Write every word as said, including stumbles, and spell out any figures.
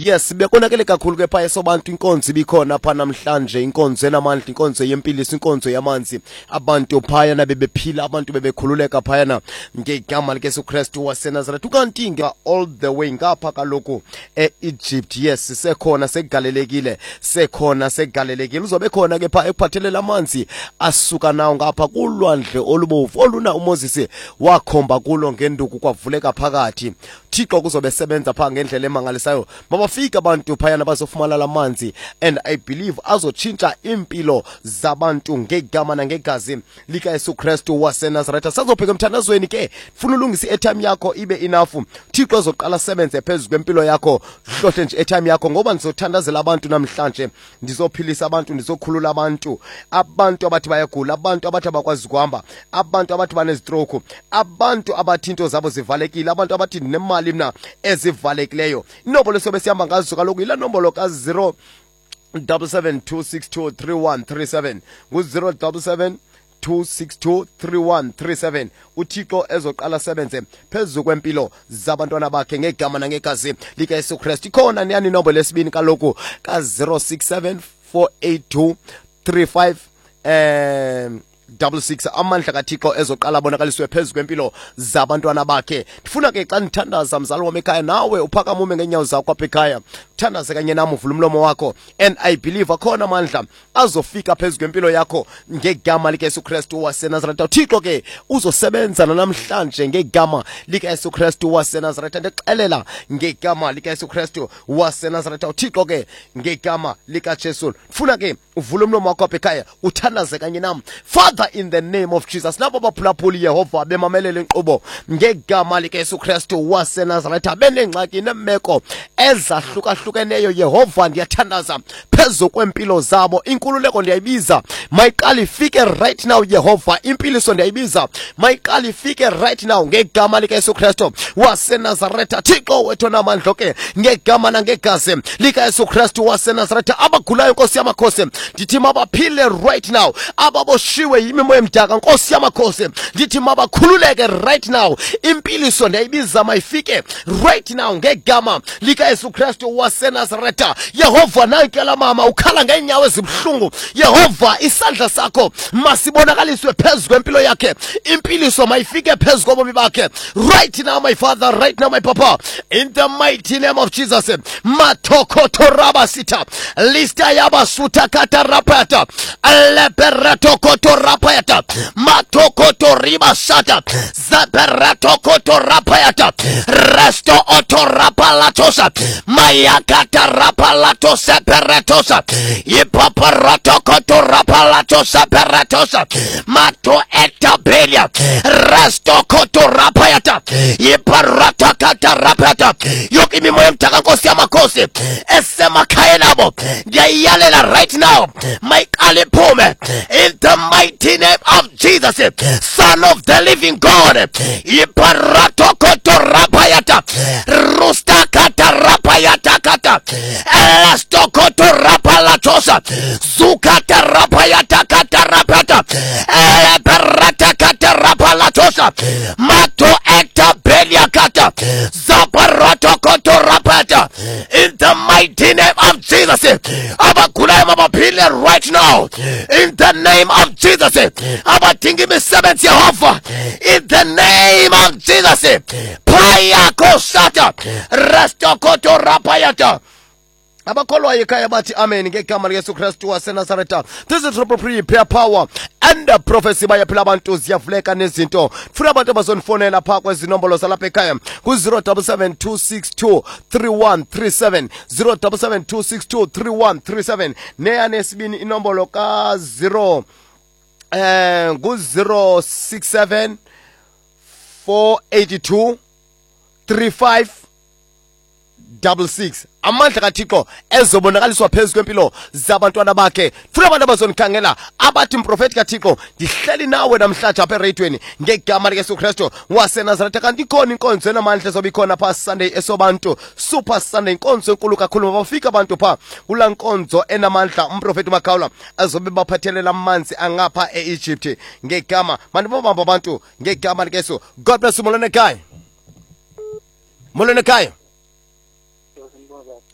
Yes, bekonakele kakhulu ke pha esobantu inkonzo ibikhona pha namhlanje, inkonzo enamandla, inkonzo yempiliso, inkonzo yamanzi. Abantu phaya na bebephila, abantu bebekhululeka phaya na ngegama likaYesu Kristu waseNazaretha. Ukanti nge all the way ngapha kaloku eEgypt, yes, sekhona segalelekile, sekhona segalelekile. Uzobe khona ke pha ekuphathelele amanzi asuka nawo ngapha kulwandle olubovu oluna uMoses wakhomba kulo ngenduku kwavuleka phakathi. Thixo kuzobe sebenza pha ngendlela emangalisayo. Mabafika abantu phayana bazofumana lamanzi, and I believe azotshintsha impilo zabantu ngegama nangegazi likaYesu Kristu waseNazaretha. Sazopheka emthandazweni ke, funa ulungisa i-airtime yakho ibe enough. Thixo ezoqala sebenze phezulu kwempilo yakho. Hlohle nje i-airtime yakho ngoba ndizothandazela abantu namhlanje, ndizophilisa abantu, ndizokhulula abantu, abantu abathi bayagula, abantu abathi abakwazi kuhamba, abantu abathi bane-stroke, abantu abathi into zabo zivalekile, abantu abathi nemali mna ezivalekileyo. Inombolo sobe sihamba ngazo kaloku ila nombolo ka zero seven seven two six two three one three seven ngu zero seven seven two six two three one three seven. Uthixo ezoqala sebenze phezulu kwempilo zabantwana bakhe ngegama nangegazi likaYesu Kristu. Ikhona niyani inombolo lesibini kaloku ka zero six seven four eight two three five um double six. Amandla kaThixo ezoqala bonakaliswe phezulu kwempilo zabantwana bakhe. Ndifuna ke xa nithandaza mzali wami ekhaya, nawe uphakama ume ngenyawo zakho apha ekhaya, thandaze kanye nami, uvula umlomo wakho, and I believe akhona amandla azofika phezulu kwempilo yakho ngegama likaYesu Kristu waseNazaretha. Uthixo ke uzosebenza namhlanje ngegama likaYesu Kristu waseNazaretha. Ndixelela ngegama likaYesu Kristu waseNazaretha. Uthixo ke ngegama likaJesu. Ndifuna ke uvula umlomo wakho apha ekhaya, uthandaze kanye nami. Father, in the name of Jesus, labo baphulaphuli Yehova bemamelele inkqubo ngegama likaYesu Kristu waseNazaretha, benengxaki nemeko ezahlukahlukeneyo, Yehova ndiyathandaza phezu kwempilo zabo. Inkululeko ndiyayibiza mayiqala ifike right now, Yehova. Impiliso ndiyayibiza mayiqala ifike right now ngegama likaYesu Kristu waseNazaretha. Thixo wethu namandla ke ngegama nangegazi likaYesu Kristu waseNazaretha. Abagulayo Nkosi yamakhosi ndithi mabaphile right now, ababoshiwe yimimoya emdaka Nkosi yamakhosi ndithi mabakhululeke right now. Impiliso ndiyayibiza mayifike right now ngegama likaYesu Kristu waseNazaretha. Yehova, nankela mama ukhala ngeenyawo ezibhlungu, Yehova isandla sakho masibonakaliswe phezulu kwempilo yakhe. Impiliso mayifike phezulu kobomi bakhe right now, my Father, right now, my Papa, in the mighty name of Jesus. Matokoto rabasita lista yabasuta katarapata aleberato koto rapayata matokoto ribasata zaberato koto rapayata resto oto rapalatosa mayakata rapalatosa peratosa ipaparato koto rapalatosa peratosa mato etabelia resto koto rapayata iparata kata rapayata. Yoki mimoya mtaka Nkosi yamakhosi esema khaya nabo ndiyayalela right now, mayiqale phume in the mighty name of Jesus, Son of the living God. Iparato koto rapayata rusta kata rapayata kata elasto koto rapalatosa zukata rapayata kata rapata eleperata kata rapalatosa mato ekta belia kata zaparato koto rapata. In the mighty name of Jesus, abagulayo mabaphile right now in the name of Jesus. Abadinga imisebenzi Yehova in the name of Jesus. Paya kosata resto koto rapayata. Abakholwa ekhaya bathi amen ngegama likaYesu Kristu waseNazaretha. This is proper prayer power and the prophecy bayaphila abantu ziyavuleka nezinto. Funa abantu abazonifonela pha kwezinombolo zalapha ekhaya ku zero seven seven two six two three one three seven zero seven seven two six two three one three seven. Neya nesibini inombolo ka zero eh ku zero six seven four eight two three five double six. Amandla kaThixo ezobonakaliswa phezulu kwempilo zabantwana bakhe. Funa abantu abazonikhangela abathi mprofeti kaThixo ndihleli nawe namhlanje apha eradweni ngegama likaYesu Kristu waseNazaretha. Kanti ikhona inkonzo enamandla ezobe ikhona pha Sunday esobantu, Super Sunday, inkonzo enkulu kakhulu. Mabafika abantu pha kula nkonzo enamandla, umprofeti uMakhawula azobe baphathelela amanzi angapha eEgypt ngegama mandibamba abantu ngegama likaYesu. God bless you. Molweni ekhaya, molweni ekhaya.